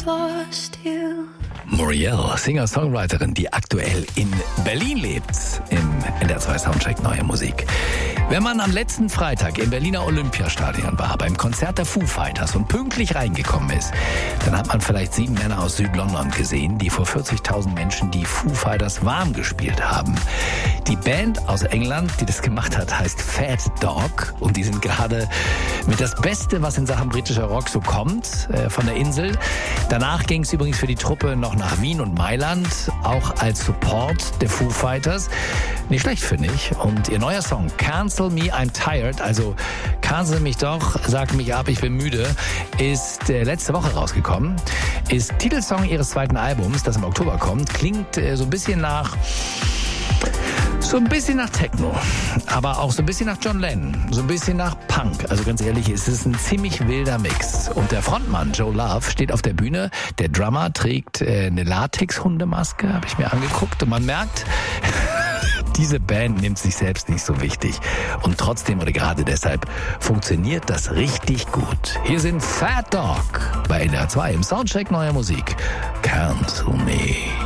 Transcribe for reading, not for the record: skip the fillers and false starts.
lost you. Muriel, Singer-Songwriterin, die aktuell in Berlin lebt, im NDR 2 Soundcheck Neue Musik. Wenn man am letzten Freitag im Berliner Olympiastadion war, beim Konzert der Foo Fighters und pünktlich reingekommen ist, dann hat man vielleicht 7 Männer aus Südlondon gesehen, die vor 40.000 Menschen die Foo Fighters warm gespielt haben. Die Band aus England, die das gemacht hat, heißt Fat Dog und die sind gerade mit das Beste, was in Sachen britischer Rock so kommt, von der Insel. Danach ging es übrigens für die Truppe noch nach Wien und Mailand, auch als Support der Foo Fighters. Nicht schlecht, finde ich. Und ihr neuer Song, Cancel Me, I'm Tired, also cancel mich doch, sag mich ab, ich bin müde, ist letzte Woche rausgekommen. Ist Titelsong ihres zweiten Albums, das im Oktober kommt. Klingt so ein bisschen nach Techno, aber auch so ein bisschen nach John Lennon, so ein bisschen nach Punk. Also ganz ehrlich, es ist ein ziemlich wilder Mix. Und der Frontmann Joe Love steht auf der Bühne, der Drummer trägt eine Latex-Hundemaske, habe ich mir angeguckt. Und man merkt, diese Band nimmt sich selbst nicht so wichtig. Und trotzdem oder gerade deshalb funktioniert das richtig gut. Hier sind Fat Dog bei NDR 2 im Soundcheck Neuer Musik. Cancel Me.